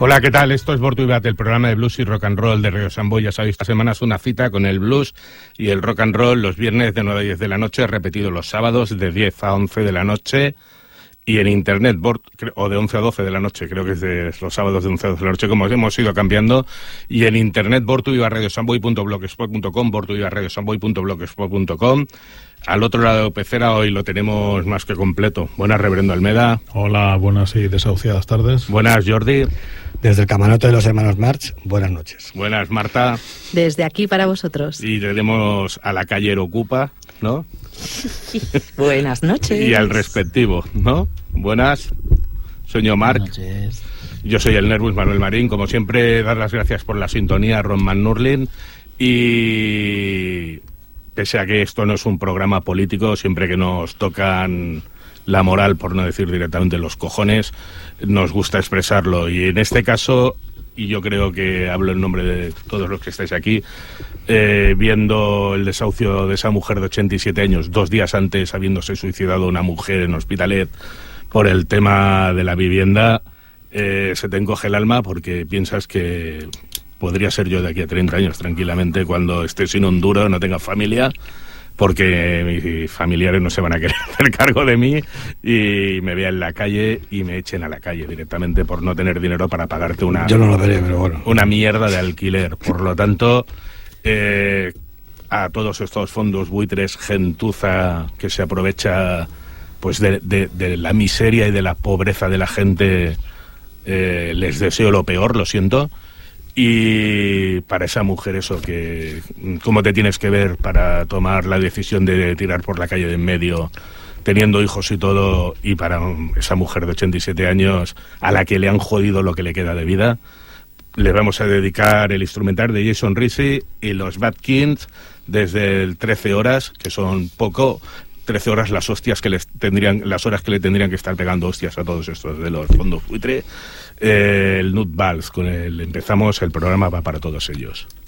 Hola, ¿qué tal? Esto es Bortu y Bat, el programa de blues y rock and roll de Radio Samboy. Ya sabéis, esta semana es una cita con el blues y el rock and roll los viernes de 9 a 10 de la noche, repetido los sábados de 10 a 11 de la noche. Y en internet, o de 11 a 12 de la noche, creo que es de los sábados de 11 a 12 de la noche, como hemos ido cambiando. Y en internet, bortuibarradiosamboy.blogspot.com, bortuibarradiosamboy.blogspot.com. Al otro lado de pecera hoy lo tenemos más que completo. Buenas, reverendo Almeda. Hola, buenas y desahuciadas tardes. Buenas, Jordi. Desde el camarote de los hermanos March, buenas noches. Buenas, Marta. Desde aquí para vosotros. Y tenemos a la calle Ocupa, ¿no? Buenas noches. Y al respectivo, ¿no? Buenas, señor Marc. Buenas noches. Yo soy el Nervus Manuel Marín. Como siempre, dar las gracias por la sintonía a Ron McNurlin. Y pese a que esto no es un programa político, siempre que nos tocan la moral, por no decir directamente los cojones, nos gusta expresarlo. Y en este caso, y yo creo que hablo en nombre de todos los que estáis aquí, viendo el desahucio de esa mujer de 87 años, 2 días antes habiéndose suicidado una mujer en Hospitalet por el tema de la vivienda, se te encoge el alma porque piensas que podría ser yo de aquí a 30 años tranquilamente, cuando esté sin un duro, no tenga familia, porque mis familiares no se van a querer hacer cargo de mí y me vean en la calle y me echen a la calle directamente por no tener dinero para pagarte una... Yo no lo veré, pero bueno. Una mierda de alquiler. Por lo tanto, a todos estos fondos buitres, gentuza que se aprovecha pues de la miseria y de la pobreza de la gente, les deseo lo peor, lo siento. Y para esa mujer eso, que cómo te tienes que ver para tomar la decisión de tirar por la calle de en medio, teniendo hijos y todo, y para esa mujer de 87 años a la que le han jodido lo que le queda de vida, le vamos a dedicar el instrumental de Jason Ricci y los Bad Kings desde el 13 horas, que son poco... 13 horas las hostias que las horas que le tendrían que estar pegando hostias a todos estos de los fondos buitre. El Nut Vals, con el empezamos, el programa va para todos ellos.